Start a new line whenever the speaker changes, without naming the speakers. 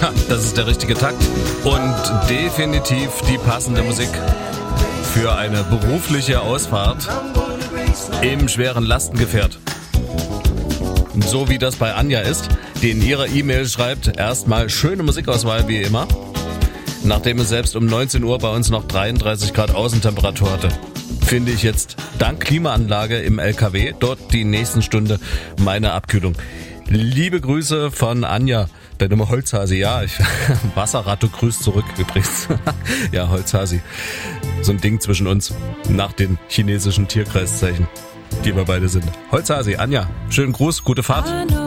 Das ist der richtige Takt und definitiv die passende Musik für eine berufliche Ausfahrt im schweren Lastengefährt. So wie das bei Anja ist, die in ihrer E-Mail schreibt, erstmal schöne Musikauswahl wie immer, nachdem es selbst um 19 Uhr bei uns noch 33 Grad Außentemperatur hatte. Finde ich jetzt dank Klimaanlage im LKW dort die nächsten Stunde meine Abkühlung. Liebe Grüße von Anja, der Nummer Holzhasi. Ja, Wasserrad, du grüßt zurück übrigens. Ja, Holzhasi. So ein Ding zwischen uns nach den chinesischen Tierkreiszeichen, die wir beide sind. Holzhasi, Anja, schönen Gruß, gute Fahrt.